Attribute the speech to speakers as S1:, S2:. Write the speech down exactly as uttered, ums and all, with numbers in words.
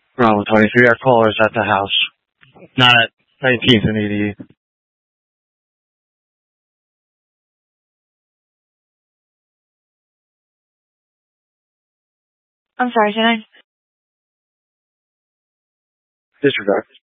S1: Bravo twenty-three, our caller's at the house. Not at nineteenth and eighty-eighth.
S2: I'm sorry, can I?
S1: Disregard.